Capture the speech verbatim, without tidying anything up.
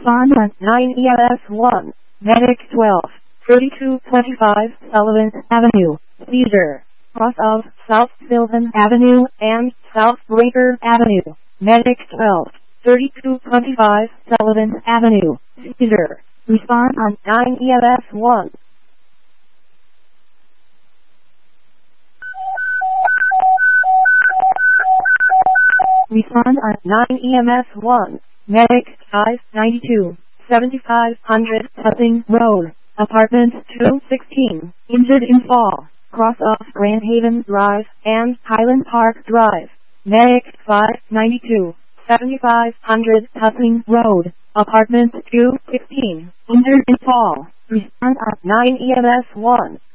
Respond on nine E M S one. Medic twelve. thirty-two twenty-five Sullivan Avenue, Cedar. Cross of South Sylvan Avenue and South Breaker Avenue. Medic twelve. thirty-two twenty-five Sullivan Avenue, Cedar. Respond on nine E M S one. Respond on nine E M S one. Medic five ninety-two, seventy-five hundred Tupping Road, Apartment two sixteen, injured in fall, cross of Grand Haven Drive and Highland Park Drive. Medic five ninety-two, seventy-five hundred Tupping Road, Apartment two sixteen, injured in fall. Respond on nine E M S one.